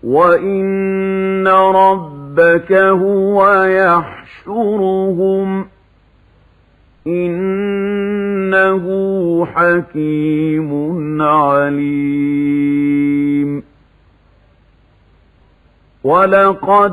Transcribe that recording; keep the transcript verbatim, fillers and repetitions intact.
وَإِنَّ رَبَّكَ هُوَ يَحْشُرُهُمْ إِنَّهُ حَكِيمٌ عَلِيمٌ. وَلَقَدْ